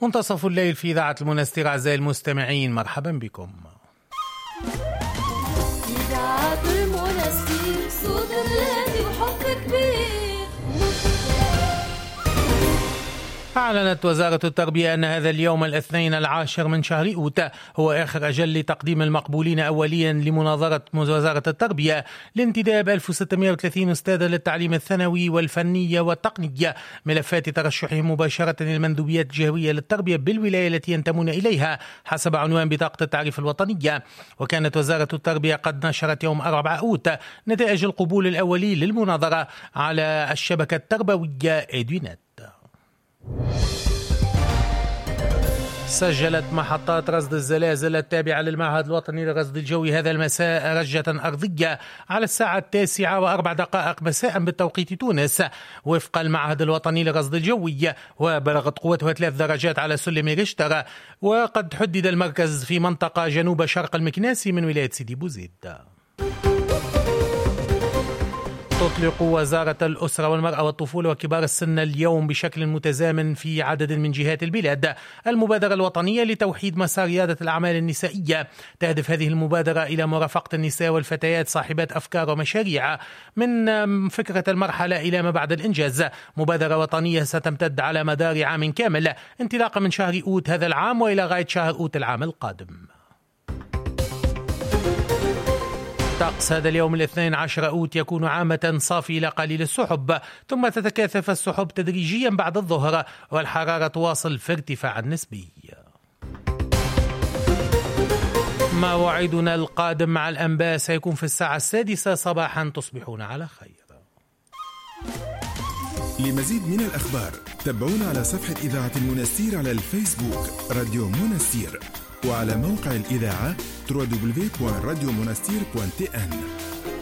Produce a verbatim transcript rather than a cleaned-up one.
منتصف الليل في إذاعة المنستير. أعزائي المستمعين، مرحبا بكم. إذاعة المنستير، صوت الراديو وحب كبير. أعلنت وزارة التربية أن هذا اليوم الاثنين العاشر من شهر أوت هو آخر أجل لتقديم المقبولين أوليا لمناظرة وزارة التربية لانتداب ألف وستمائة وثلاثين أستاذا للتعليم الثانوي والفنية والتقنية ملفات ترشحهم مباشرة للمندوبيات الجهوية للتربية بالولاية التي ينتمون إليها حسب عنوان بطاقة التعريف الوطنية. وكانت وزارة التربية قد نشرت يوم أربعة أوت نتائج القبول الأولي للمناظرة على الشبكة التربوية إيدوينت. سجلت محطات رصد الزلازل التابعة للمعهد الوطني للرصد الجوي هذا المساء رجة أرضية على الساعة التاسعة وأربع دقائق مساء بالتوقيت تونس وفق المعهد الوطني للرصد الجوي، وبلغت قوتها ثلاث درجات على سلم ريشتر. وقد حدد المركز في منطقة جنوب شرق المكناسي من ولاية سيدي بوزيد. تطلق وزارة الأسرة والمرأة والطفولة وكبار السن اليوم بشكل متزامن في عدد من جهات البلاد المبادرة الوطنية لتوحيد مسار ريادة الأعمال النسائية. تهدف هذه المبادرة إلى مرافقة النساء والفتيات صاحبات أفكار ومشاريع من فكرة المرحلة إلى ما بعد الإنجاز. مبادرة وطنية ستمتد على مدار عام كامل انطلاقا من شهر أوت هذا العام وإلى غاية شهر أوت العام القادم. طقس هذا اليوم الاثنين عشر أوت يكون عامة صافي إلى قليل السحب، ثم تتكاثف السحب تدريجيا بعد الظهر والحرارة تواصل في ارتفاع نسبي. موعدنا القادم مع الأنباء سيكون في الساعة السادسة صباحا. تصبحون على خير. لمزيد من الأخبار تابعونا على صفحة إذاعة المنستير على الفيسبوك راديو منستير، وعلى موقع الإذاعة دبليو دبليو دبليو دوت راديو منستير دوت تي إن.